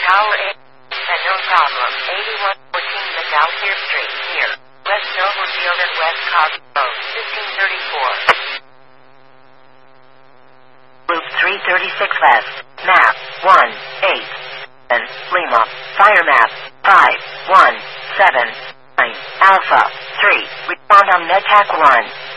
Tower 8. And no problem. 8114 McAllister Street, here. West Noblesfield and West Cobb Road, 1534. Loop 336 West. Map 1, 8. Lima. Fire map 5, 1, 7, 9. Alpha 3. Respond on MedTac 1.